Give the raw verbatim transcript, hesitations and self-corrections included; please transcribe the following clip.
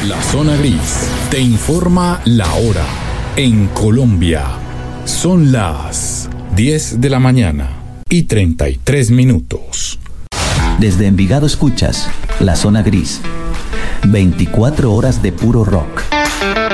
La Zona Gris te informa la hora. En Colombia son las diez de la mañana y treinta y tres minutos. Desde Envigado escuchas La Zona Gris. veinticuatro horas de puro rock.